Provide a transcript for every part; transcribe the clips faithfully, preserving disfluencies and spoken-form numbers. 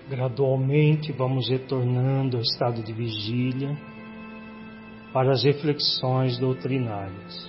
Gradualmente vamos retornando ao estado de vigília para as reflexões doutrinárias.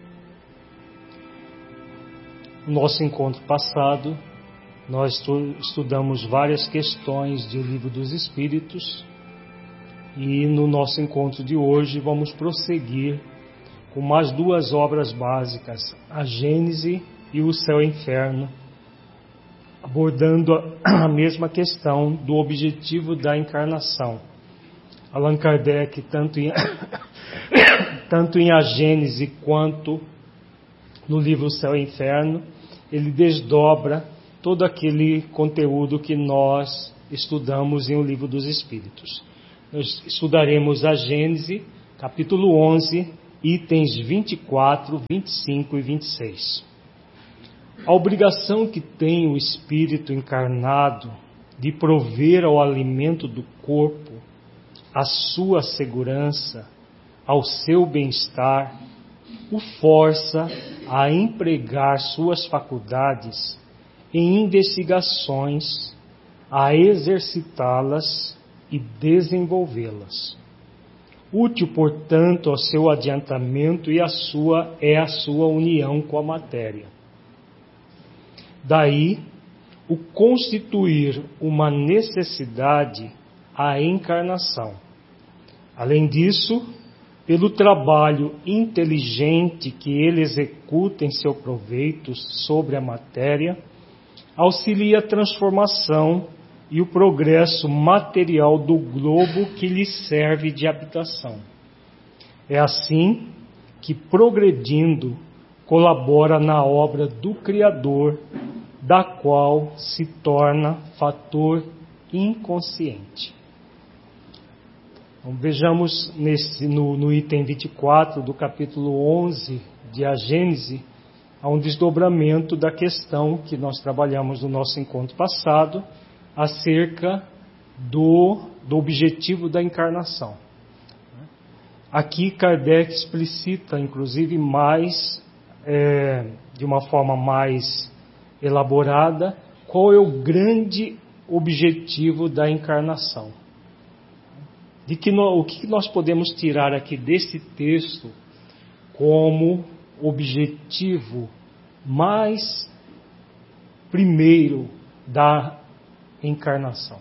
No nosso encontro passado, nós estudamos várias questões do Livro dos Espíritos e no nosso encontro de hoje vamos prosseguir com mais duas obras básicas, a Gênese e o Céu e Inferno, abordando a mesma questão do objetivo da encarnação. Allan Kardec, tanto em, tanto em A Gênese quanto no livro Céu e Inferno, ele desdobra todo aquele conteúdo que nós estudamos em O Livro dos Espíritos. Nós estudaremos a Gênese, capítulo onze, itens vinte e quatro, vinte e cinco e vinte e seis. A obrigação que tem o espírito encarnado de prover ao alimento do corpo, à sua segurança, ao seu bem-estar, o força a empregar suas faculdades em investigações, a exercitá-las e desenvolvê-las. Útil, portanto, ao seu adiantamento e a sua, é a sua união com a matéria. Daí, o constituir uma necessidade à encarnação. Além disso, pelo trabalho inteligente que ele executa em seu proveito sobre a matéria, auxilia a transformação e o progresso material do globo que lhe serve de habitação. É assim que, progredindo, colabora na obra do Criador, da qual se torna fator inconsciente. Então, vejamos nesse, no, no item vinte e quatro do capítulo onze de A Gênese, há um desdobramento da questão que nós trabalhamos no nosso encontro passado, acerca do, do objetivo da encarnação. Aqui Kardec explicita, inclusive, mais, é, de uma forma mais elaborada, qual é o grande objetivo da encarnação. De que no, o que nós podemos tirar aqui desse texto como objetivo mais primeiro da encarnação?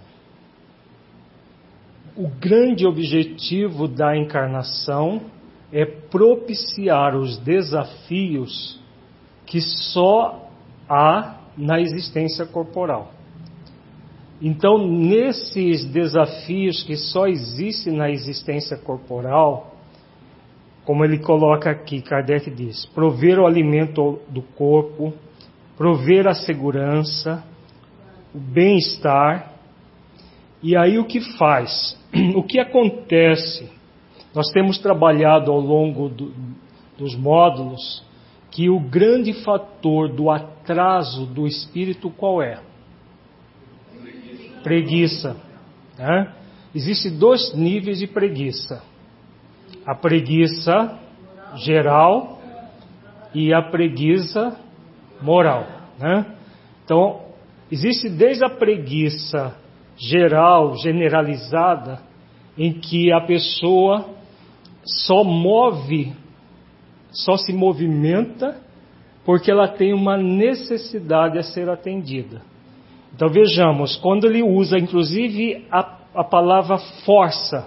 O grande objetivo da encarnação é propiciar os desafios que só há na existência corporal. Então, nesses desafios que só existem na existência corporal, como ele coloca aqui, Kardec diz, prover o alimento do corpo, prover a segurança, o bem-estar. E aí o que faz? O que acontece? Nós temos trabalhado ao longo do, dos módulos que o grande fator do atraso do espírito qual é? Preguiça. Né? Existem dois níveis de preguiça. A preguiça geral e a preguiça moral. Né? Então, existe desde a preguiça geral, generalizada, em que a pessoa só move, só se movimenta porque ela tem uma necessidade a ser atendida. Então vejamos, quando ele usa inclusive a, a palavra força,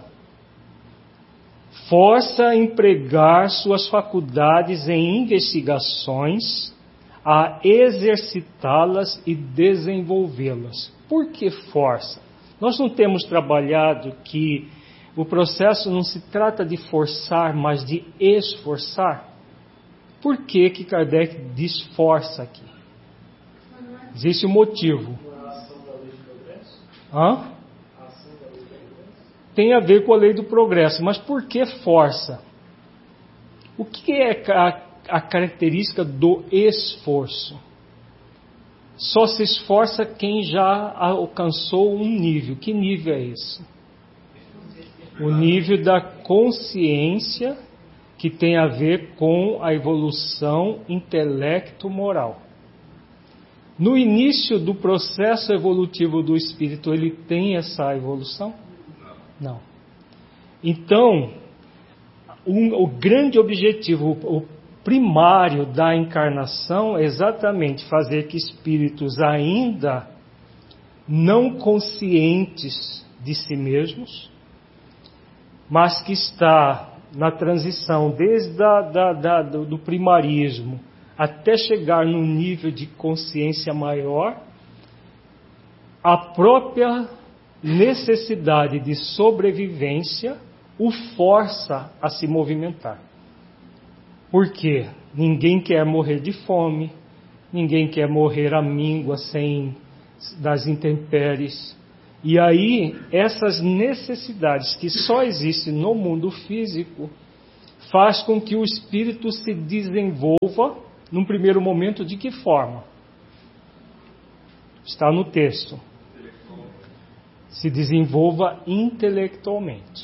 força a empregar suas faculdades em investigações, a exercitá-las e desenvolvê-las. Por que força? Nós não temos trabalhado que o processo não se trata de forçar, mas de esforçar? Por que que Kardec diz força aqui? Existe um motivo. A ação da lei do progresso? Hã? A ação da lei do progresso? Tem a ver com a lei do progresso, mas por que força? O que é a, a característica do esforço? Só se esforça quem já alcançou um nível. Que nível é esse? O nível da consciência, que tem a ver com a evolução intelecto-moral. No início do processo evolutivo do espírito, ele tem essa evolução? Não. Então, um, o grande objetivo, o primário da encarnação é exatamente fazer que espíritos ainda não conscientes de si mesmos, mas que está na transição desde a, da, da, do primarismo até chegar num nível de consciência maior, a própria necessidade de sobrevivência o força a se movimentar. Por quê? Ninguém quer morrer de fome, ninguém quer morrer à míngua sem das intempéries. E aí, essas necessidades que só existem no mundo físico, faz com que o espírito se desenvolva, num primeiro momento, de que forma? Está no texto. Se desenvolva intelectualmente.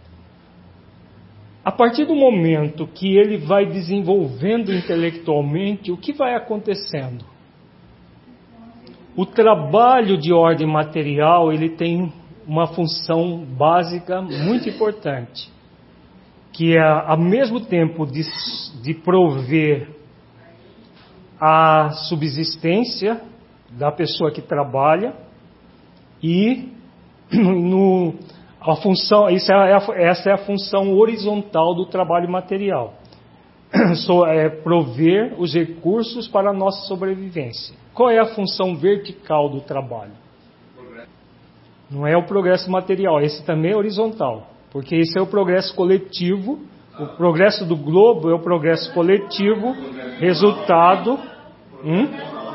A partir do momento que ele vai desenvolvendo intelectualmente, o que vai acontecendo? O trabalho de ordem material, ele tem uma função básica muito importante, que é, ao mesmo tempo de, de prover a subsistência da pessoa que trabalha e no, a função, isso é a, essa é a função horizontal do trabalho material. So, é prover os recursos para a nossa sobrevivência. Qual é a função vertical do trabalho? Não é o progresso material, esse também é horizontal, porque esse é o progresso coletivo. O progresso do globo é o progresso coletivo, resultado hum?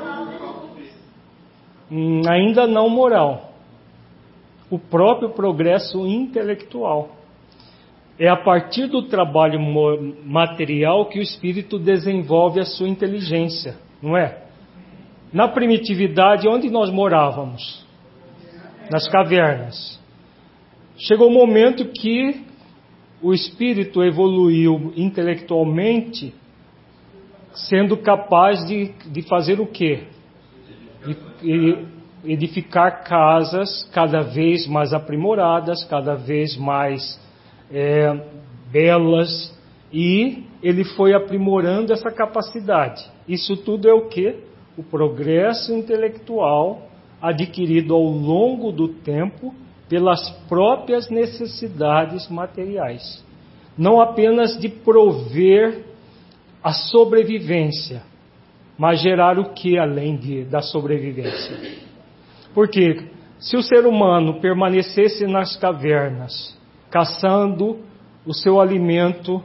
Hum, ainda não moral. O próprio progresso intelectual. É a partir do trabalho material que o espírito desenvolve a sua inteligência, não é? Na primitividade, onde nós morávamos? Nas cavernas. Chegou o momento que o espírito evoluiu intelectualmente, sendo capaz de, de fazer o quê? De edificar casas cada vez mais aprimoradas, cada vez mais é, belas, e ele foi aprimorando essa capacidade. Isso tudo é o quê? O progresso intelectual adquirido ao longo do tempo pelas próprias necessidades materiais. Não apenas de prover a sobrevivência, mas gerar o que além de, da sobrevivência? Porque se o ser humano permanecesse nas cavernas, caçando o seu alimento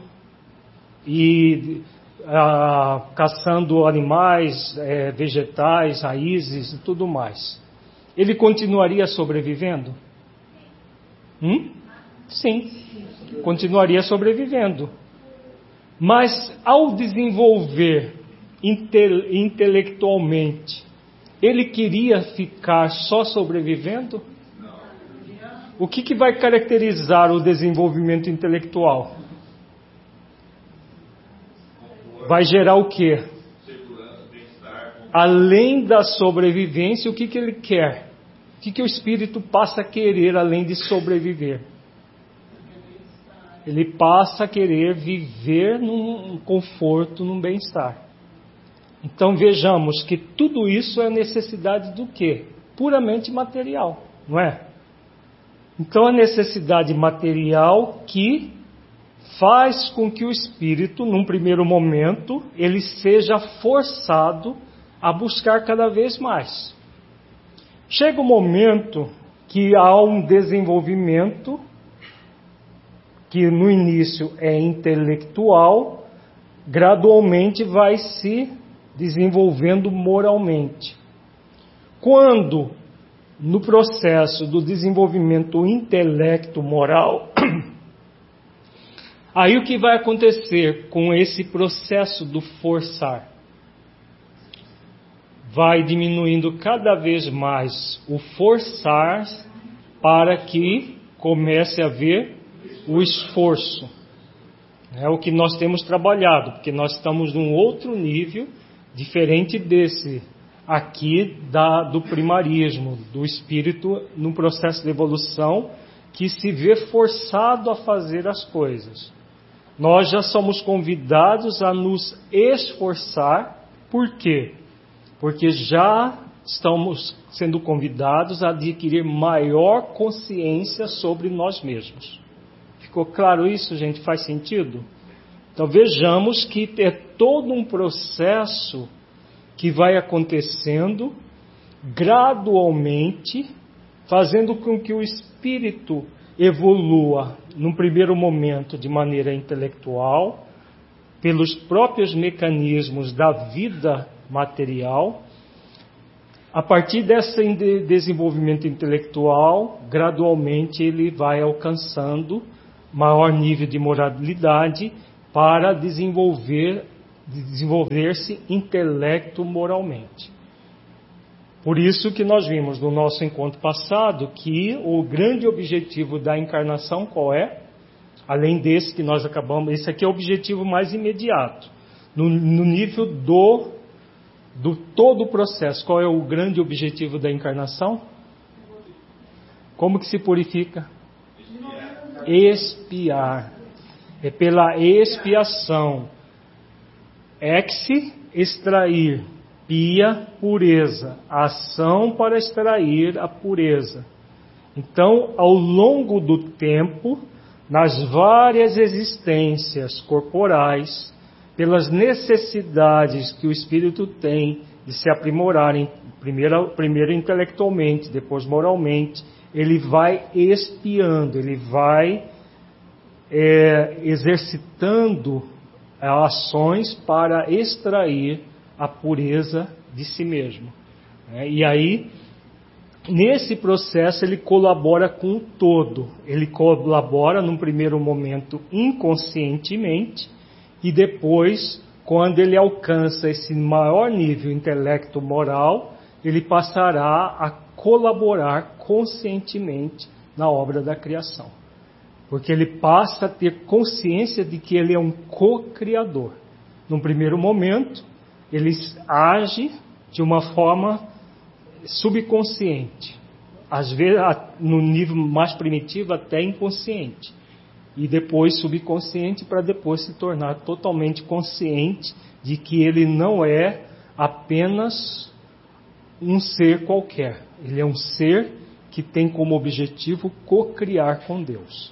e ah, caçando animais, eh, vegetais, raízes e tudo mais, ele continuaria sobrevivendo? Hum? Sim, continuaria sobrevivendo. Mas ao desenvolver inte- intelectualmente, ele queria ficar só sobrevivendo? O que, que vai caracterizar o desenvolvimento intelectual? Vai gerar o quê? Além da sobrevivência, o que, que ele quer? O que, que o espírito passa a querer além de sobreviver? Ele passa a querer viver num conforto, num bem-estar. Então vejamos que tudo isso é necessidade do quê? Puramente material, não é? Então a necessidade material que faz com que o espírito, num primeiro momento, ele seja forçado a buscar cada vez mais. Chega o momento que há um desenvolvimento que no início é intelectual, gradualmente vai se desenvolvendo moralmente. Quando, no processo do desenvolvimento intelecto moral, aí o que vai acontecer com esse processo do forçar? Vai diminuindo cada vez mais o forçar para que comece a haver o esforço. É o que nós temos trabalhado, porque nós estamos num outro nível, diferente desse aqui da, do primarismo, do espírito num processo de evolução que se vê forçado a fazer as coisas. Nós já somos convidados a nos esforçar. Por quê? Porque já estamos sendo convidados a adquirir maior consciência sobre nós mesmos. Ficou claro isso, gente? Faz sentido? Então vejamos que é todo um processo que vai acontecendo gradualmente, fazendo com que o espírito evolua, num primeiro momento, de maneira intelectual, pelos próprios mecanismos da vida material. A partir desse desenvolvimento intelectual, gradualmente ele vai alcançando maior nível de moralidade para desenvolver, desenvolver-se intelecto moralmente. Por isso que nós vimos no nosso encontro passado que o grande objetivo da encarnação qual é? Além desse que nós acabamos, esse aqui é o objetivo mais imediato. No, no nível do, do todo o processo, qual é o grande objetivo da encarnação? Como que se purifica? Expiar. É pela expiação. Ex, extrair. Pia, pureza. Ação para extrair a pureza. Então, ao longo do tempo, nas várias existências corporais, pelas necessidades que o espírito tem de se aprimorar, primeiro, primeiro intelectualmente, depois moralmente, ele vai expiando, ele vai é, exercitando ações para extrair a pureza de si mesmo. E aí, nesse processo, ele colabora com o todo. Ele colabora, num primeiro momento, inconscientemente, e depois, quando ele alcança esse maior nível intelecto-moral, ele passará a colaborar conscientemente na obra da criação. Porque ele passa a ter consciência de que ele é um co-criador. Num primeiro momento, ele age de uma forma subconsciente, às vezes no nível mais primitivo até inconsciente, e depois subconsciente para depois se tornar totalmente consciente de que ele não é apenas um ser qualquer, ele é um ser que tem como objetivo co-criar com Deus.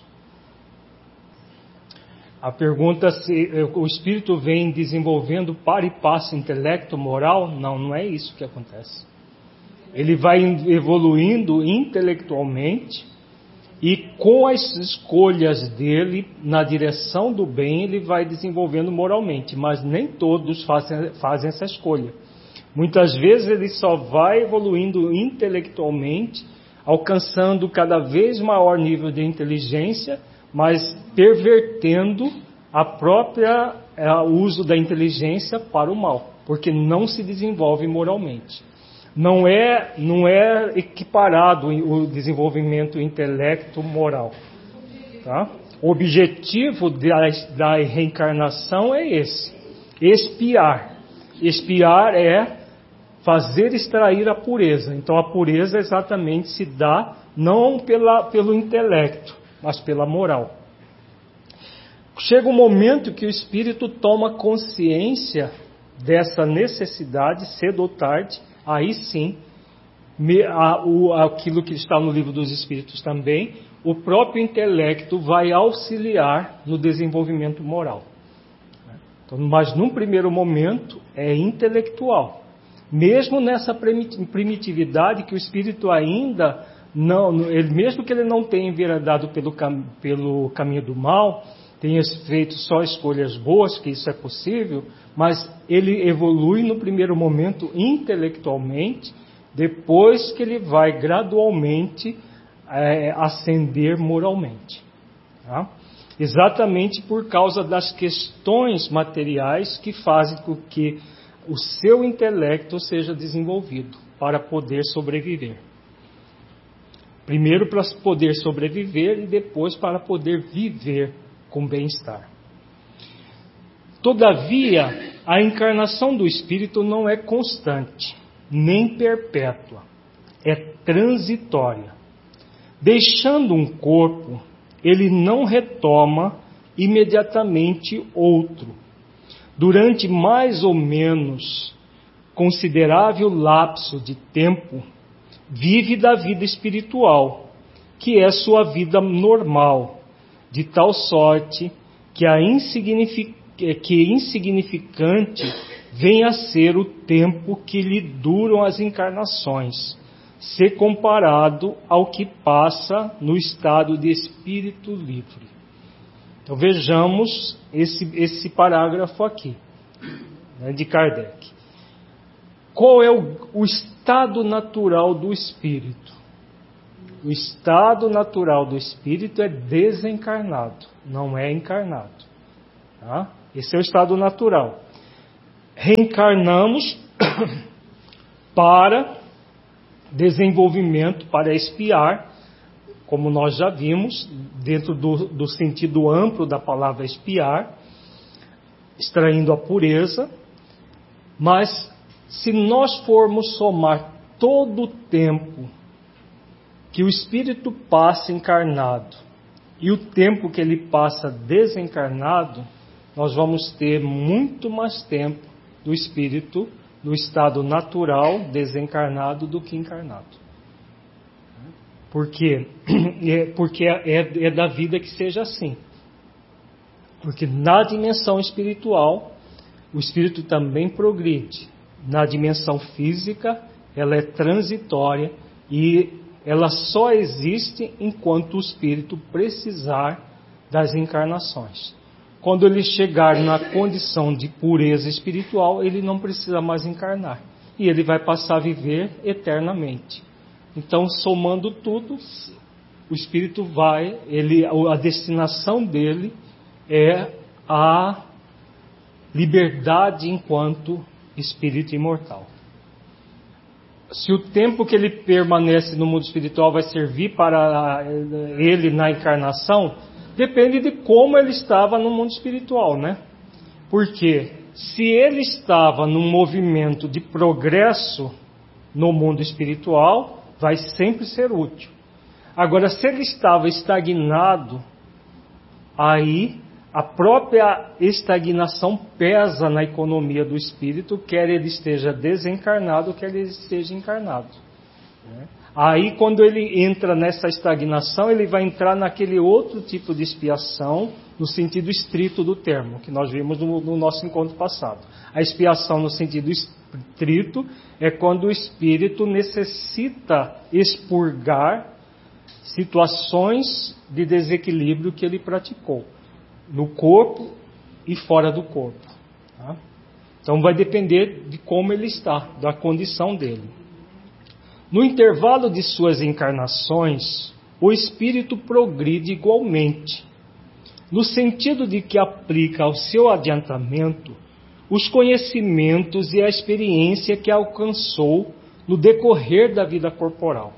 A pergunta se o espírito vem desenvolvendo para e passo intelecto moral? Não, não é isso que acontece. Ele vai evoluindo intelectualmente e com as escolhas dele na direção do bem ele vai desenvolvendo moralmente, mas nem todos fazem, fazem essa escolha. Muitas vezes ele só vai evoluindo intelectualmente, alcançando cada vez maior nível de inteligência, mas pervertendo a própria a, o uso da inteligência para o mal, porque não se desenvolve moralmente. Não é, não é equiparado o desenvolvimento intelecto-moral. Tá? O objetivo da, da reencarnação é esse, expiar. Expiar é fazer extrair a pureza. Então a pureza exatamente se dá não pela, pelo intelecto, mas pela moral. Chega um momento que o espírito toma consciência dessa necessidade, cedo ou tarde, aí sim, me, a, o, aquilo que está no livro dos Espíritos também, o próprio intelecto vai auxiliar no desenvolvimento moral. Então, mas num primeiro momento é intelectual. Mesmo nessa primitividade que o espírito ainda não, ele, mesmo que ele não tenha enveredado pelo, pelo caminho do mal, tenha feito só escolhas boas, que isso é possível, mas ele evolui no primeiro momento intelectualmente, depois que ele vai gradualmente é, ascender moralmente. Tá? Exatamente por causa das questões materiais que fazem com que o seu intelecto seja desenvolvido para poder sobreviver. Primeiro para poder sobreviver e depois para poder viver com bem-estar. Todavia, a encarnação do espírito não é constante. nem perpétua, é transitória. Deixando um corpo, ele não retoma imediatamente outro. Durante mais ou menos considerável lapso de tempo, vive da vida espiritual, que é sua vida normal, de tal sorte que a insignific... que insignificante venha a ser o tempo que lhe duram as encarnações, se comparado ao que passa no estado de espírito livre. Então vejamos esse, esse parágrafo aqui, né, de Kardec. Qual é o, o estado natural do espírito? O estado natural do espírito é desencarnado, não é encarnado. Tá? Esse é o estado natural. Reencarnamos para desenvolvimento, para expiar, como nós já vimos, dentro do, do sentido amplo da palavra expiar, extraindo a pureza. Mas se nós formos somar todo o tempo que o espírito passa encarnado e o tempo que ele passa desencarnado, nós vamos ter muito mais tempo do espírito no estado natural desencarnado do que encarnado. Por quê? Porque é, é da vida que seja assim. Porque na dimensão espiritual, o espírito também progride. Na dimensão física, ela é transitória e ela só existe enquanto o espírito precisar das encarnações. Quando ele chegar na condição de pureza espiritual, ele não precisa mais encarnar. E ele vai passar a viver eternamente. Então, somando tudo, o espírito vai, ele, a destinação dele é a liberdade enquanto espírito imortal. Se o tempo que ele permanece no mundo espiritual vai servir para ele na encarnação, depende de como ele estava no mundo espiritual, né? Porque se ele estava num movimento de progresso no mundo espiritual, vai sempre ser útil. Agora, se ele estava estagnado, aí a própria estagnação pesa na economia do espírito, quer ele esteja desencarnado, quer ele esteja encarnado. Aí, quando ele entra nessa estagnação, ele vai entrar naquele outro tipo de expiação, no sentido estrito do termo, que nós vimos no, no nosso encontro passado. A expiação no sentido estrito é quando o espírito necessita expurgar situações de desequilíbrio que ele praticou, no corpo e fora do corpo. Tá? Então vai depender de como ele está, da condição dele. No intervalo de suas encarnações, o espírito progride igualmente, no sentido de que aplica ao seu adiantamento os conhecimentos e a experiência que alcançou no decorrer da vida corporal.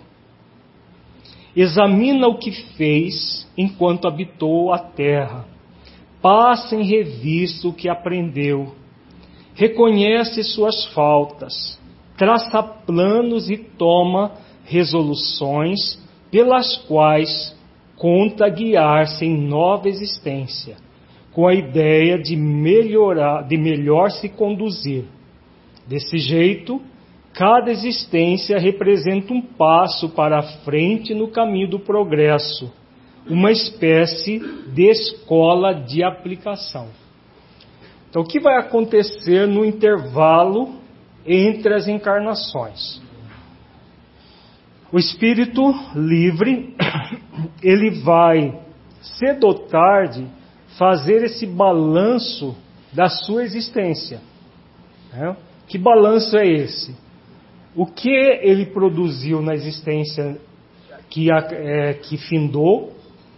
Examina o que fez enquanto habitou a terra, passa em revista o que aprendeu, reconhece suas faltas, traça planos e toma resoluções pelas quais conta guiar-se em nova existência, com a ideia de melhorar, de melhor se conduzir. Desse jeito, cada existência representa um passo para a frente no caminho do progresso, uma espécie de escola de aplicação. Então, o que vai acontecer no intervalo entre as encarnações? O espírito livre, ele vai, cedo ou tarde, fazer esse balanço da sua existência. Né? Que balanço é esse? O que ele produziu na existência que, é, que findou,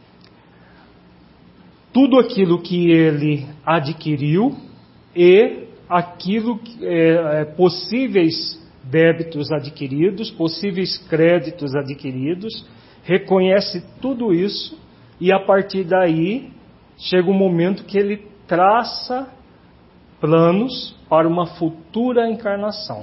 tudo aquilo que ele adquiriu e aquilo que, é, possíveis débitos adquiridos, possíveis créditos adquiridos, reconhece tudo isso e a partir daí chega um momento que ele traça planos para uma futura encarnação.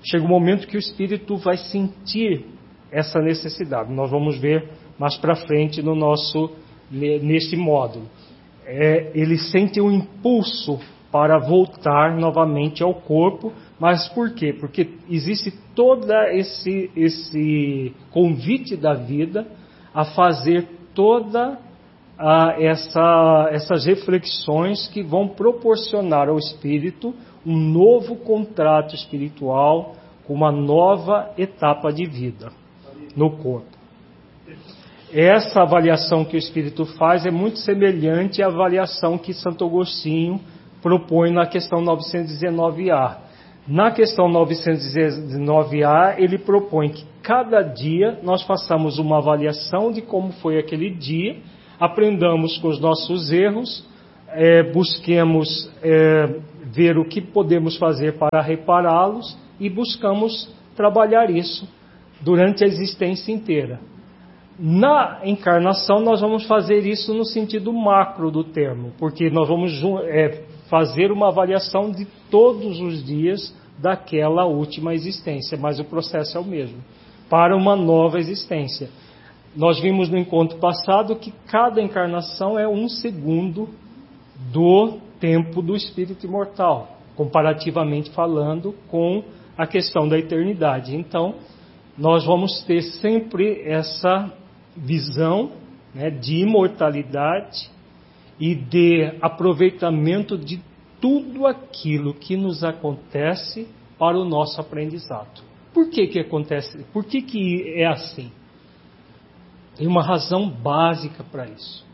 chega um momento que o espírito vai sentir essa necessidade. Nós vamos ver mais para frente no nosso, neste módulo. É, ele sente um impulso para voltar novamente ao corpo, mas por quê? Porque existe todo esse, esse convite da vida a fazer toda a, essa, essas reflexões que vão proporcionar ao espírito um novo contrato espiritual, com uma nova etapa de vida no corpo. Essa avaliação que o espírito faz é muito semelhante à avaliação que Santo Agostinho propõe na questão novecentos e dezenove A. Na questão novecentos e dezenove A, ele propõe que cada dia nós façamos uma avaliação de como foi aquele dia, aprendamos com os nossos erros, é, busquemos é, ver o que podemos fazer para repará-los e buscamos trabalhar isso durante a existência inteira. Na encarnação, nós vamos fazer isso no sentido macro do termo, porque nós vamos é, fazer uma avaliação de todos os dias daquela última existência, mas o processo é o mesmo, para uma nova existência. Nós vimos no encontro passado que cada encarnação é um segundo do tempo do espírito imortal, comparativamente falando com a questão da eternidade. Então, nós vamos ter sempre essa visão, né, de imortalidade e de aproveitamento de tudo aquilo que nos acontece para o nosso aprendizado. Por que que acontece? Por que que é assim? Tem uma razão básica para isso.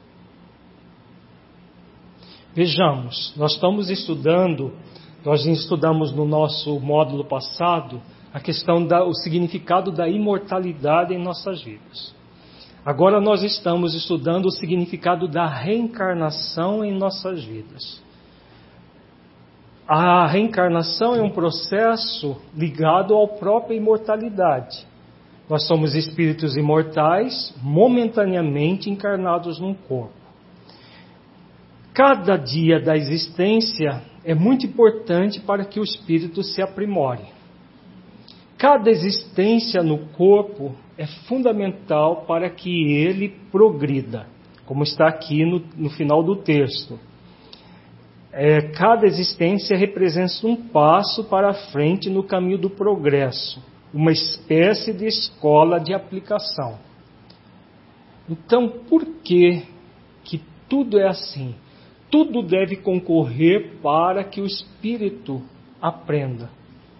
Vejamos, nós estamos estudando, nós estudamos no nosso módulo passado a questão do significado da imortalidade em nossas vidas. Agora nós estamos estudando o significado da reencarnação em nossas vidas. A reencarnação é um processo ligado à própria imortalidade. Nós somos espíritos imortais, momentaneamente encarnados num corpo. Cada dia da existência é muito importante para que o espírito se aprimore. Cada existência no corpo é fundamental para que ele progrida, como está aqui no, no final do texto. É, cada existência representa um passo para a frente no caminho do progresso, uma espécie de escola de aplicação. Então, por que que tudo é assim? Tudo deve concorrer para que o espírito aprenda.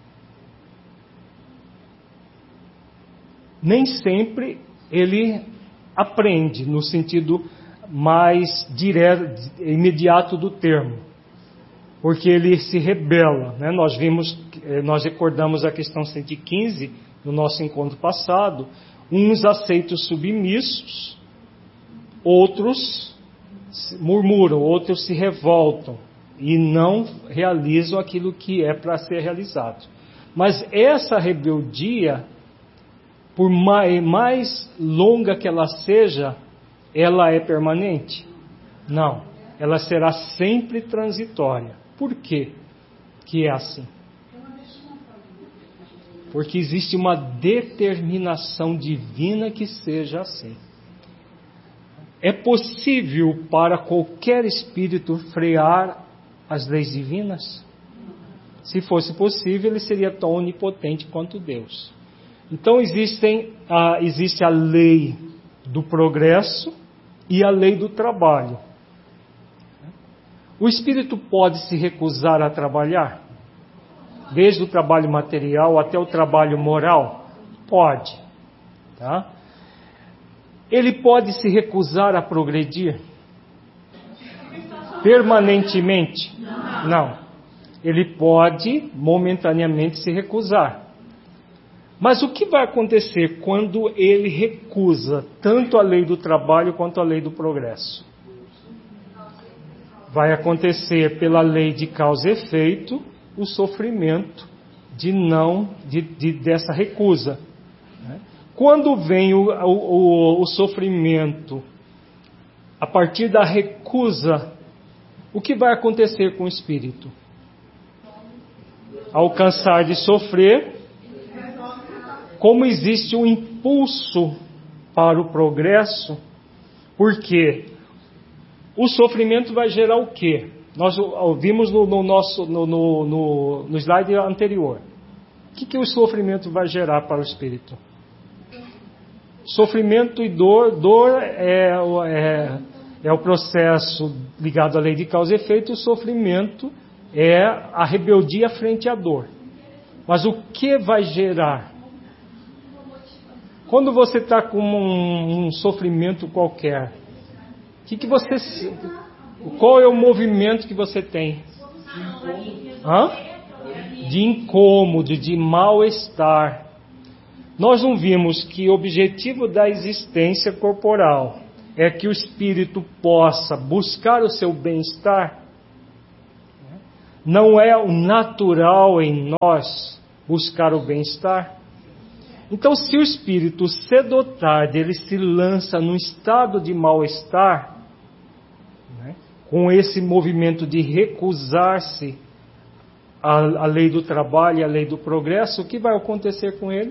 Nem sempre ele aprende no sentido mais direto, imediato do termo, porque ele se rebela, né? Nós vimos, nós recordamos a questão cento e quinze no nosso encontro passado, uns aceitam submissos, outros murmuram, outros se revoltam e não realizam aquilo que é para ser realizado. Mas essa rebeldia, por mais, mais longa que ela seja, ela é permanente? Não, ela será sempre transitória. Por quê que é assim? Porque existe uma determinação divina que seja assim. É possível para qualquer espírito frear as leis divinas? Se fosse possível, ele seria tão onipotente quanto Deus. Então existem, a, existe a lei do progresso e a lei do trabalho. O espírito pode se recusar a trabalhar? Desde o trabalho material até o trabalho moral? Pode. Tá? Ele pode se recusar a progredir? Permanentemente? Não. Ele pode momentaneamente se recusar. Mas o que vai acontecer quando ele recusa tanto a lei do trabalho quanto a lei do progresso? Vai acontecer pela lei de causa e efeito o sofrimento de não de, de, dessa recusa. Quando vem o, o, o sofrimento a partir da recusa, o que vai acontecer com o espírito? Ao cansar de sofrer, como existe um impulso para o progresso, porque o sofrimento vai gerar o quê? Nós ouvimos no, no, nosso, no, no, no, no slide anterior. O que, que o sofrimento vai gerar para o espírito? Sofrimento e dor, dor é, é, é o processo ligado à lei de causa e efeito, o sofrimento é a rebeldia frente à dor. Mas o que vai gerar? Quando você está com um, um sofrimento qualquer, que que você, qual é o movimento que você tem? Hã? De incômodo, de mal-estar. Nós não vimos que o objetivo da existência corporal é que o espírito possa buscar o seu bem-estar? Não é o natural em nós buscar o bem-estar? Então, se o espírito cedo ou tarde ele se lança num estado de mal-estar, né, com esse movimento de recusar-se à, à lei do trabalho e à lei do progresso, o que vai acontecer com ele?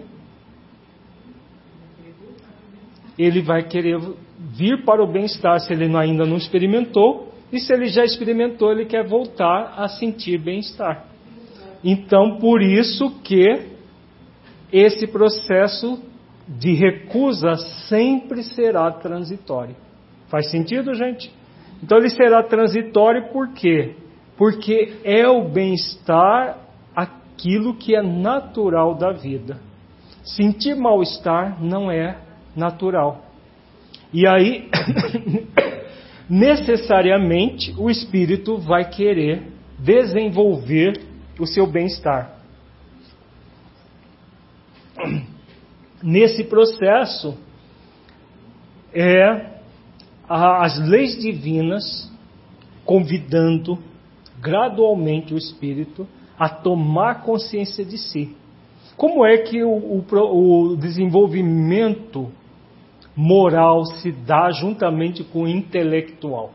Ele vai querer vir para o bem-estar se ele ainda não experimentou, e se ele já experimentou, ele quer voltar a sentir bem-estar. Então, por isso que esse processo de recusa sempre será transitório. Faz sentido, gente? Então ele será transitório por quê? Porque é o bem-estar aquilo que é natural da vida. Sentir mal-estar não é natural. E aí, necessariamente, o espírito vai querer desenvolver o seu bem-estar. Nesse processo, é as leis divinas convidando gradualmente o espírito a tomar consciência de si. Como é que o, o, o desenvolvimento moral se dá juntamente com o intelectual?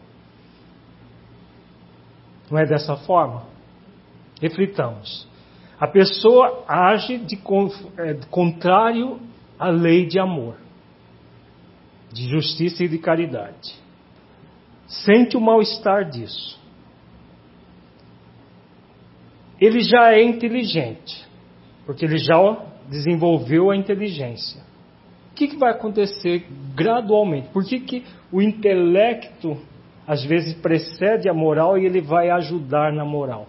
Não é dessa forma? Reflitamos. A pessoa age de, é, de contrário à lei de amor, de justiça e de caridade. Sente o mal-estar disso. Ele já é inteligente, porque ele já desenvolveu a inteligência. O que, que vai acontecer gradualmente? Por que, que o intelecto às vezes precede a moral e ele vai ajudar na moral?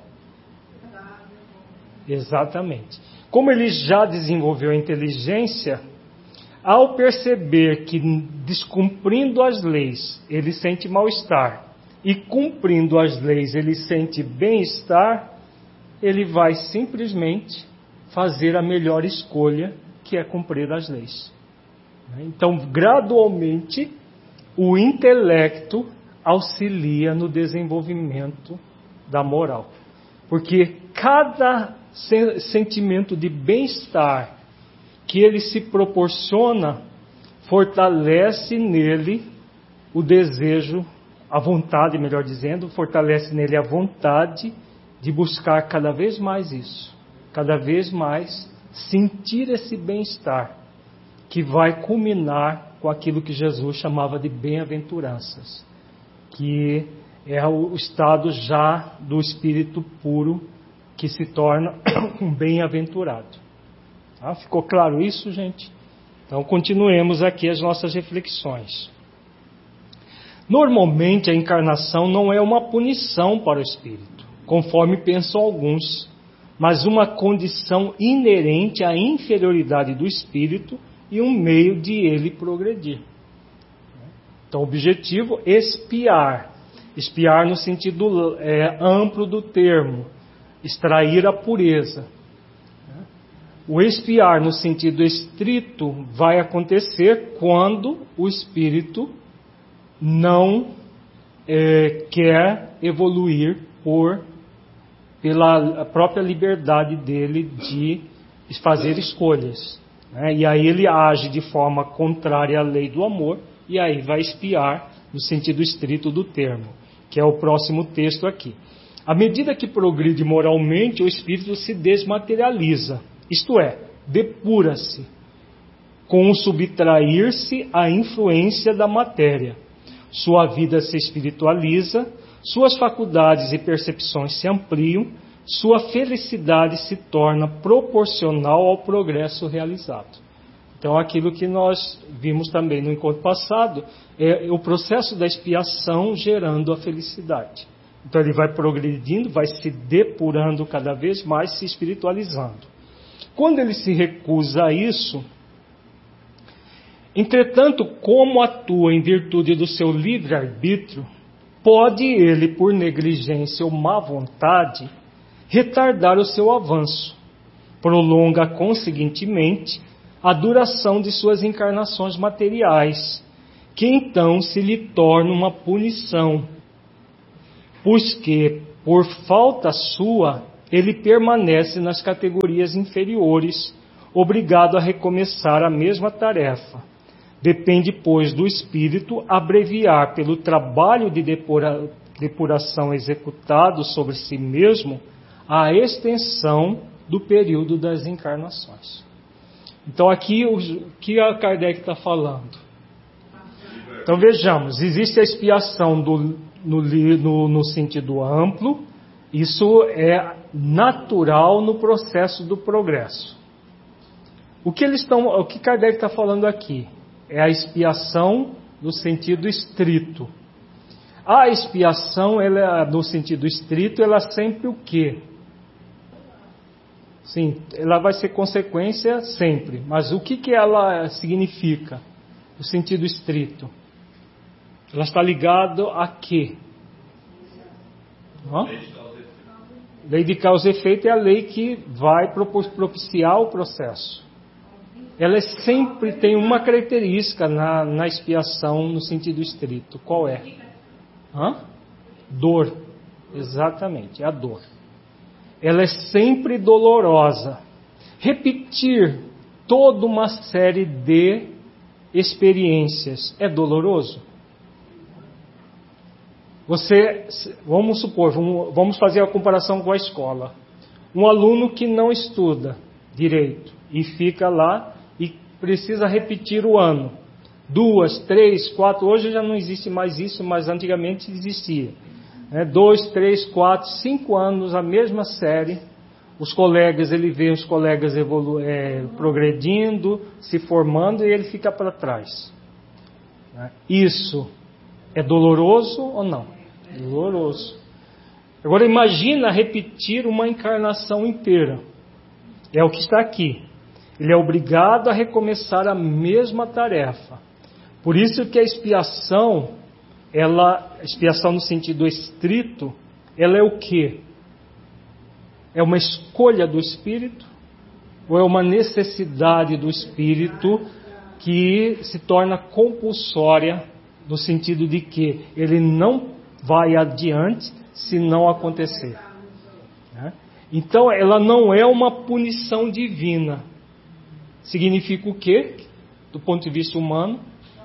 Exatamente. Como ele já desenvolveu a inteligência, ao perceber que descumprindo as leis ele sente mal-estar e cumprindo as leis ele sente bem-estar, ele vai simplesmente fazer a melhor escolha, que é cumprir as leis. Então, gradualmente, o intelecto auxilia no desenvolvimento da moral. Porque cada sentimento de bem-estar que ele se proporciona fortalece nele o desejo, a vontade, melhor dizendo, fortalece nele a vontade de buscar cada vez mais isso, cada vez mais sentir esse bem-estar, que vai culminar com aquilo que Jesus chamava de bem-aventuranças, que é o estado já do espírito puro que se torna um bem-aventurado. Tá? Ficou claro isso, gente? Então continuemos aqui as nossas reflexões. Normalmente a encarnação não é uma punição para o espírito, conforme pensam alguns, mas uma condição inerente à inferioridade do espírito e um meio de ele progredir. Então, o objetivo é expiar. Expiar no sentido é, amplo do termo, extrair a pureza. O expiar no sentido estrito vai acontecer quando o espírito não é, quer evoluir por, pela própria liberdade dele de fazer escolhas. Né? E aí ele age de forma contrária à lei do amor, e aí vai expiar no sentido estrito do termo, que é o próximo texto aqui. À medida que progride moralmente, o espírito se desmaterializa, isto é, depura-se, com o subtrair-se à influência da matéria. Sua vida se espiritualiza, suas faculdades e percepções se ampliam, sua felicidade se torna proporcional ao progresso realizado. Então, aquilo que nós vimos também no encontro passado é o processo da expiação gerando a felicidade. Então, ele vai progredindo, vai se depurando cada vez mais, se espiritualizando. Quando ele se recusa a isso, entretanto, como atua em virtude do seu livre-arbítrio, pode ele, por negligência ou má vontade, retardar o seu avanço. Prolonga, conseguintemente, a duração de suas encarnações materiais, que então se lhe torna uma punição, pois que, por falta sua, ele permanece nas categorias inferiores, obrigado a recomeçar a mesma tarefa. Depende, pois, do espírito abreviar pelo trabalho de depura, depuração executado sobre si mesmo a extensão do período das encarnações. Então, aqui, o que a Kardec está falando? Então, vejamos, existe a expiação do, no, no, no sentido amplo, isso é natural no processo do progresso. O que eles estão, o que Kardec está falando aqui é a expiação no sentido estrito. A expiação, ela, no sentido estrito, ela sempre o quê? Sim, ela vai ser consequência sempre. Mas o que, que ela significa? No sentido estrito. Ela está ligada a quê? Hã? Lei de causa e efeito é a lei que vai propiciar o processo. Ela sempre tem uma característica na, na expiação no sentido estrito. Qual é? Hã? Dor. Exatamente, é a dor. Ela é sempre dolorosa. Repetir toda uma série de experiências é doloroso? Você, vamos supor, vamos fazer a comparação com a escola. Um aluno que não estuda direito e fica lá e precisa repetir o ano. Duas, três, quatro, hoje já não existe mais isso, mas antigamente existia. É, dois, três, quatro, cinco anos, a mesma série. Os colegas, ele vê os colegas evolu é, progredindo, se formando, e ele fica para trás. Isso é doloroso ou não? Doloroso. Agora imagina repetir uma encarnação inteira. É o que está aqui. Ele é obrigado a recomeçar a mesma tarefa. Por isso que a expiação, ela, expiação no sentido estrito, ela é o quê? É uma escolha do espírito? Ou é uma necessidade do espírito que se torna compulsória, no sentido de que ele não vai adiante se não acontecer? Então, ela não é uma punição divina. Significa o quê? Do ponto de vista humano,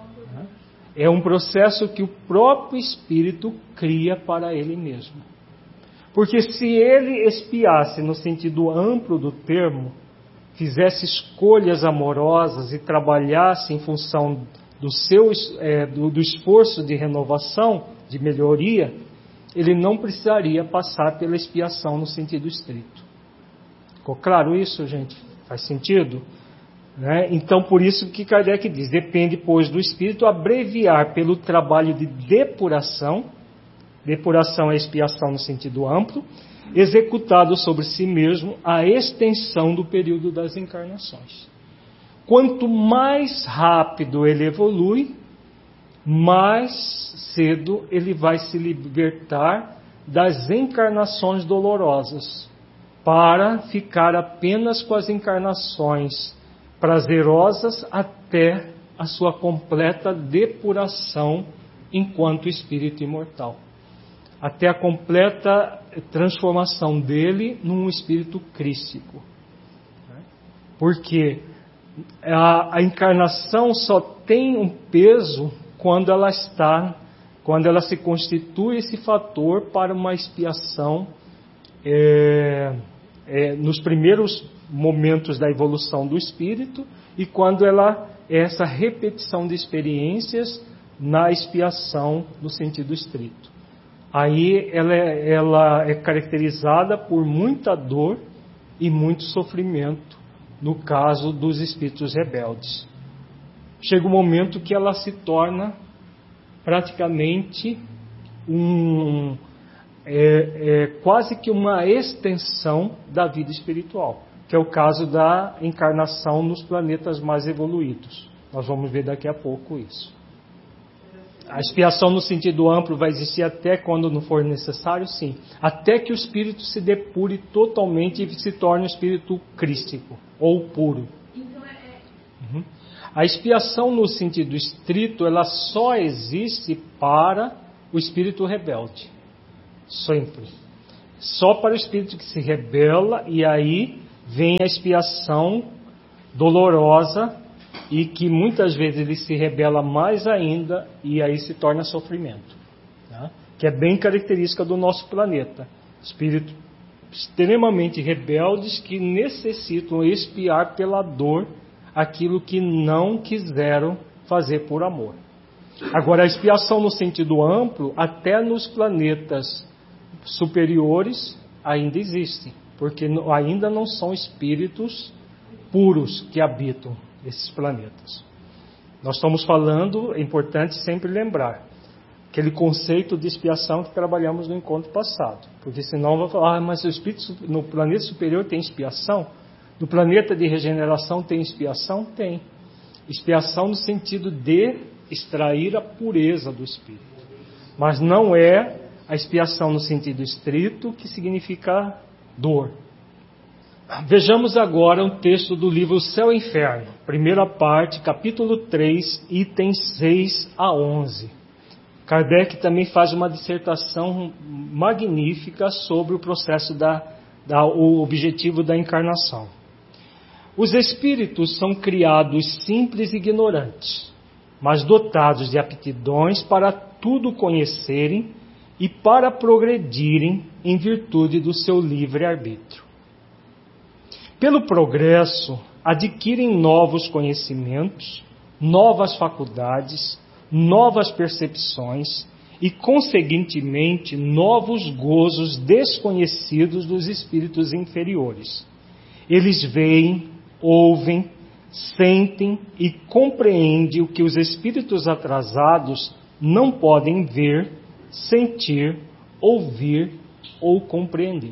é um processo que o próprio espírito cria para ele mesmo. Porque se ele expiasse no sentido amplo do termo, fizesse escolhas amorosas e trabalhasse em função do seu é, do, do esforço de renovação, de melhoria, ele não precisaria passar pela expiação no sentido estrito. Ficou claro isso, gente? Faz sentido? Né? Então, por isso que Kardec diz, depende, pois, do espírito abreviar pelo trabalho de depuração, depuração é expiação no sentido amplo, executado sobre si mesmo a extensão do período das encarnações. Quanto mais rápido ele evolui, mais cedo ele vai se libertar das encarnações dolorosas, para ficar apenas com as encarnações prazerosas até a sua completa depuração enquanto espírito imortal. Até a completa transformação dele num espírito crístico. Porque a, a encarnação só tem um peso quando ela está, quando ela se constitui esse fator para uma expiação é, é, nos primeiros momentos da evolução do espírito, e quando ela é essa repetição de experiências na expiação no sentido estrito. Aí ela é, ela é caracterizada por muita dor e muito sofrimento, no caso dos espíritos rebeldes. Chega um momento que ela se torna praticamente um, é, é, quase que uma extensão da vida espiritual, que é o caso da encarnação nos planetas mais evoluídos. Nós vamos ver daqui a pouco isso. A expiação no sentido amplo vai existir até quando não for necessário, sim. Até que o espírito se depure totalmente e se torne um espírito crístico, ou puro. Então é... Uhum. A expiação no sentido estrito, ela só existe para o espírito rebelde. Sempre. Só para o espírito que se rebela, e aí vem a expiação dolorosa, e que muitas vezes ele se rebela mais ainda, e aí se torna sofrimento, tá? Que é bem característica do nosso planeta. Espíritos extremamente rebeldes que necessitam expiar pela dor aquilo que não quiseram fazer por amor. Agora, a expiação no sentido amplo, até nos planetas superiores, ainda existe, porque ainda não são espíritos puros que habitam esses planetas. Nós estamos falando, é importante sempre lembrar, aquele conceito de expiação que trabalhamos no encontro passado, porque senão vai falar, ah, mas o espírito no planeta superior tem expiação? No planeta de regeneração tem expiação? Tem. Expiação no sentido de extrair a pureza do espírito, mas não é a expiação no sentido estrito, que significa dor. Vejamos agora um texto do livro Céu e Inferno, primeira parte, capítulo três, itens seis a onze. Kardec também faz uma dissertação magnífica sobre o processo da, da o objetivo da encarnação. Os espíritos são criados simples e ignorantes, mas dotados de aptidões para tudo conhecerem e para progredirem em virtude do seu livre-arbítrio. Pelo progresso, adquirem novos conhecimentos, novas faculdades, novas percepções e, conseguintemente, novos gozos desconhecidos dos espíritos inferiores. Eles veem, ouvem, sentem e compreendem o que os espíritos atrasados não podem ver, sentir, ouvir ou compreender.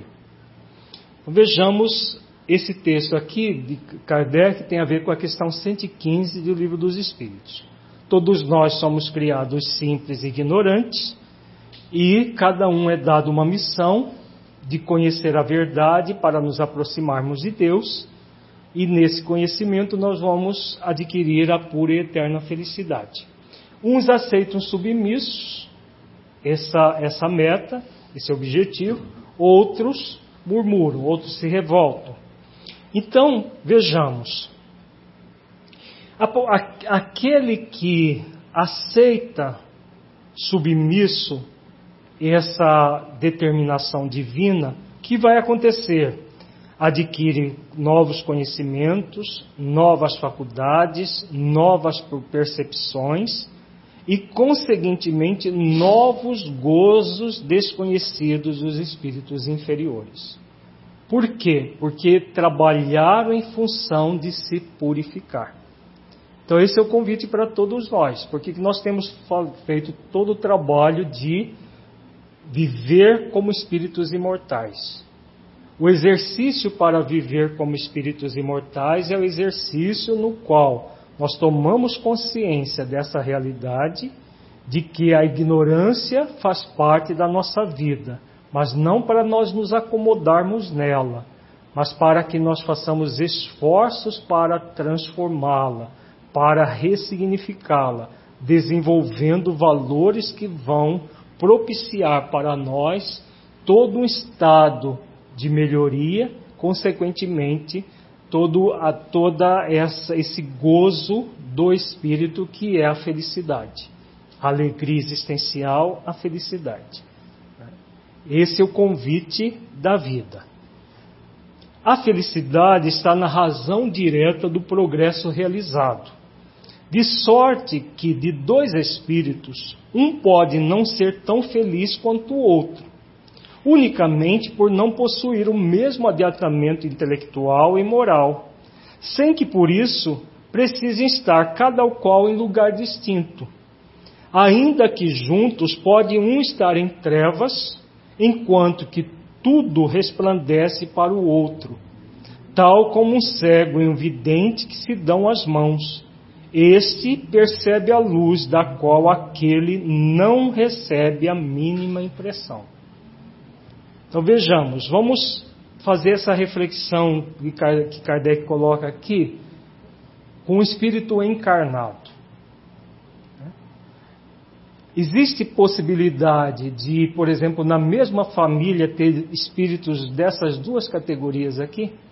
Vejamos esse texto aqui de Kardec, tem a ver com a questão cento e quinze do Livro dos Espíritos. Todos nós somos criados simples e ignorantes, e cada um é dado uma missão de conhecer a verdade para nos aproximarmos de Deus, e nesse conhecimento nós vamos adquirir a pura e eterna felicidade. Uns aceitam submissos essa, essa meta, esse objetivo, outros murmuram, outros se revoltam. Então, vejamos, aquele que aceita submisso essa determinação divina, o que vai acontecer? Adquire novos conhecimentos, novas faculdades, novas percepções e, conseguintemente, novos gozos desconhecidos dos espíritos inferiores. Por quê? Porque trabalharam em função de se purificar. Então esse é o convite para todos nós, porque nós temos feito todo o trabalho de viver como espíritos imortais. O exercício para viver como espíritos imortais é o exercício no qual nós tomamos consciência dessa realidade, de que a ignorância faz parte da nossa vida, mas não para nós nos acomodarmos nela, mas para que nós façamos esforços para transformá-la, para ressignificá-la, desenvolvendo valores que vão propiciar para nós todo um estado de melhoria, consequentemente, todo a, toda essa, esse gozo do espírito que é a felicidade, a alegria existencial, a felicidade. Esse é o convite da vida. A felicidade está na razão direta do progresso realizado. De sorte que de dois espíritos, um pode não ser tão feliz quanto o outro, unicamente por não possuir o mesmo adiantamento intelectual e moral, sem que por isso precisem estar cada qual em lugar distinto. Ainda que juntos pode um estar em trevas, enquanto que tudo resplandece para o outro, tal como um cego e um vidente que se dão as mãos. Este percebe a luz da qual aquele não recebe a mínima impressão. Então vejamos, vamos fazer essa reflexão que Kardec coloca aqui com o espírito encarnado. Existe possibilidade de, por exemplo, na mesma família ter espíritos dessas duas categorias aqui?